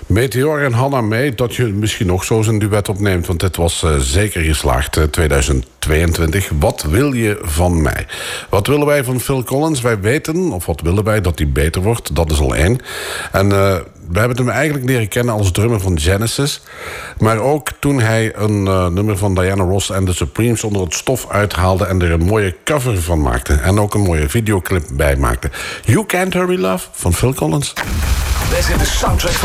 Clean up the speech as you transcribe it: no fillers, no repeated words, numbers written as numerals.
Meteor en Hannah May, dat je misschien nog zo eens een duet opneemt, want dit was zeker geslaagd, 2022. Wat wil je van mij? Wat willen wij van Phil Collins? Wij weten, of wat willen wij, dat hij beter wordt. Dat is al één. En we hebben hem eigenlijk leren kennen als drummer van Genesis. Maar ook toen hij een nummer van Diana Ross en The Supremes onder het stof uithaalde en er een mooie cover van maakte. En ook een mooie videoclip bij maakte. You Can't Hurry Love van Phil Collins. Wij zijn de soundtrack van